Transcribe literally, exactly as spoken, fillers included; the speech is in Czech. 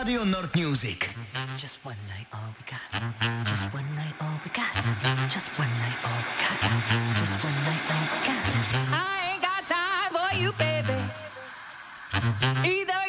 Radio Nord Music. Just one night all we got. Just one night all we got. Just one night all we got. Just one night all we got. I ain't got time for you, baby. Either